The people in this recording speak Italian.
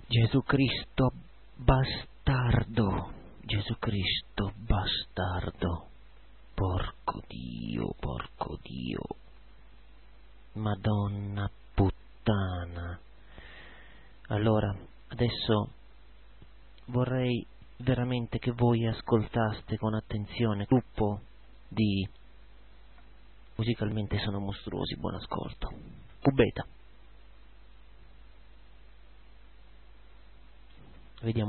Gesù Cristo bastardo, Gesù Cristo bastardo, porco Dio, Madonna puttana. Allora, adesso vorrei veramente che voi ascoltaste con attenzione il gruppo di Musicalmente Sono Mostruosi. Buon ascolto. Cubeta. Vediamo